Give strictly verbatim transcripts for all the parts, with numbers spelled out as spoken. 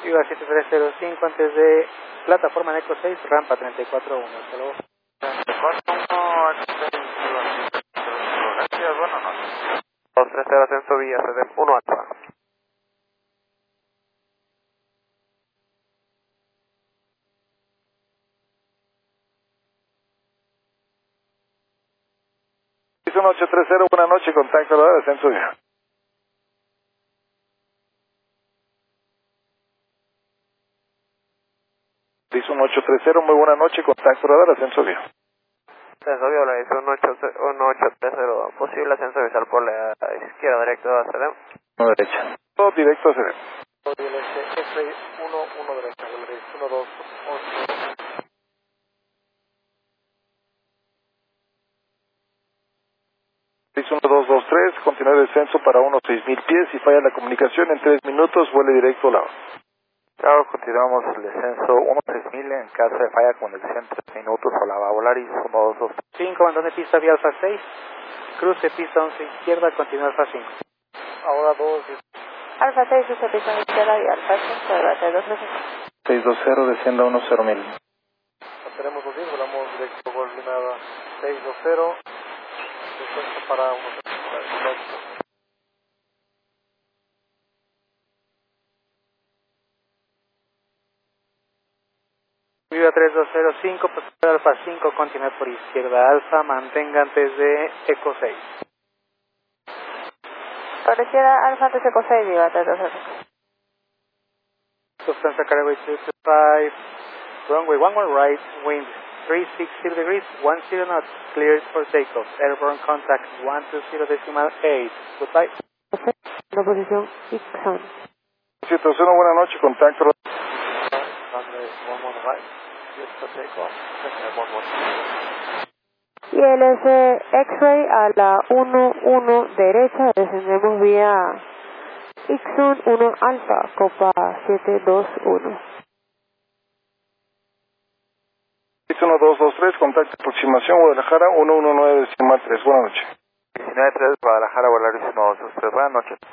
Viva siete tres cero cinco antes de plataforma Eco seis, rampa treinta y cuatro uno. Hasta luego. Gracias, buenas noches. dos tres cero ascenso vía C D uno alfa. uno ocho tres cero, buenas noches, contacto de ascenso vía. uno ocho tres cero, muy buena noche, contacto radar, ascenso vía. Ascenso vía, la dice uno ocho tres cero, posible ascenso visual por la izquierda directo a C D. No derecha. Todo directo a C D. uno uno derecha, uno dos ocho. uno dos dos tres, continúa el descenso para unos seis mil pies, si falla la comunicación en tres minutos, vuele directo a lava. Claro, continuamos el descenso uno seis mil, en caso de falla comunicación en tres minutos, o lava Volaris uno dos dos. cinco, abandone pista vía Alfa seis, cruce pista once izquierda, continúa Alfa cinco. Ahora dos. Alfa seis, cruce pista izquierda vía Alfa cinco, seis dos cero. seis dos cero, descienda uno cero mil. Tenemos dos días, volamos directo por Granada seis dos cero, descenso para uno cero cero. Viva tres dos cero cinco, posición Alfa cinco, continúe por izquierda Alfa, mantenga antes de Eco seis. Por izquierda Alfa antes de Eco seis, Viva tres dos cero cinco. Lufthansa Carriagway two two five, runway one one right, wind three sixty degrees, ten knots, cleared for takeoff, airborne contact one two zero decimal eight, goodbye. La posición Ixon. siete cero, buenas noches, contacto radar. Y el S X-Ray a la uno uno derecha, descendemos vía Ixon uno Alfa, Copa siete dos uno. uno dos dos tres, contacto aproximación Guadalajara uno uno nueve decimal tres, buenas noches. diecinueve tres, Guadalajara, Volaris uno dos dos tres, buenas noches.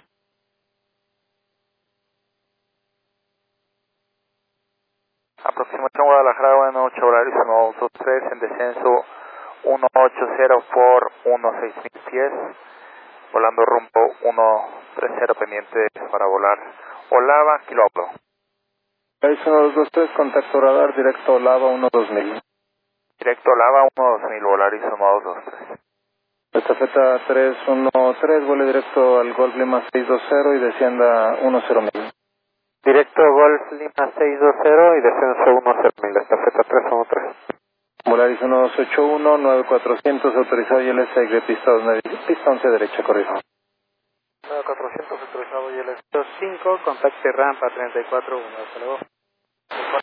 Aproximación Guadalajara, buenas noches, Volaris uno dos dos tres, en descenso uno ocho cero por uno seis mil pies, volando rumbo uno tres cero pendiente para volar Olava, kilómetro. uno dos dos tres, contacto radar, directo Olava uno dos mil. Directo Olava uno dos mil, Volaris uno dos dos tres. Estafeta tres uno tres, vuele directo al Golf Lima seis dos cero y descienda uno cero mil. Directo Golf Lima seis dos cero y descenso uno cero mil, estafeta tres uno tres. Volaris uno dos ocho uno, nueve cuatrocientos, autorizado y L S de pista, pista once derecha, corrijo. nueve cuatrocientos autorizado y el cinco, contacte rampa treinta y cuatro uno, hasta luego.